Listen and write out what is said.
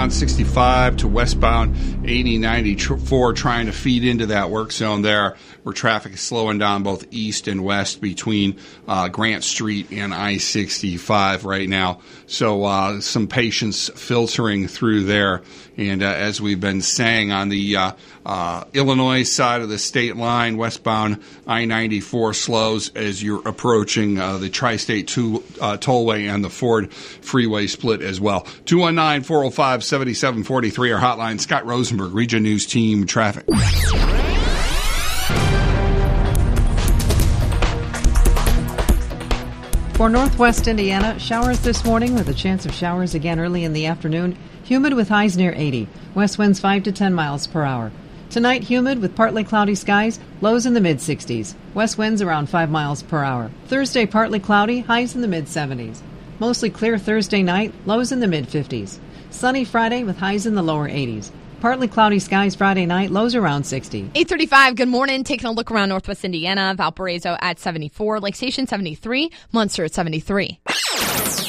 northbound 65 to westbound 80-94 trying to feed into that work zone there, where traffic is slowing down both east and west between Grant Street and I-65 right now. So some patience filtering through there. And as we've been saying, on the Illinois side of the state line, westbound I-94 slows as you're approaching the Tri-State Tollway and the Ford Freeway split as well. 219-405-7743, our hotline. Scott Rosenberg, Region News Team Traffic. For Northwest Indiana, showers this morning with a chance of showers again early in the afternoon. Humid with highs near 80. West winds 5 to 10 miles per hour. Tonight, humid with partly cloudy skies, lows in the mid-60s. West winds around 5 miles per hour. Thursday, partly cloudy, highs in the mid-70s. Mostly clear Thursday night, lows in the mid-50s. Sunny Friday with highs in the lower 80s. Partly cloudy skies Friday night, lows around 60. 8:35, good morning. Taking a look around Northwest Indiana. Valparaiso at 74, Lake Station 73, Munster at 73.